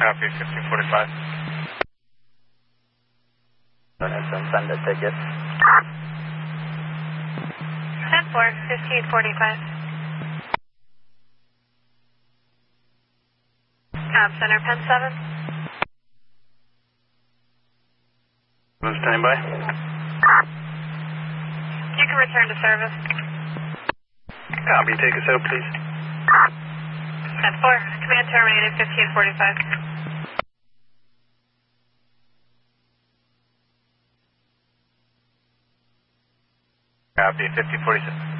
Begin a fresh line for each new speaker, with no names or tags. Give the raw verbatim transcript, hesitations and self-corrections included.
Copy, fifteen forty-five.
Go ahead and send a ticket.
ten four, fifteen forty-five. Cab Center, Pen seven.
Standing by.
You can return to service.
Copy, take us out, please.
ten four, command terminated, fifteen forty-five.
Copy, fifteen forty-seven.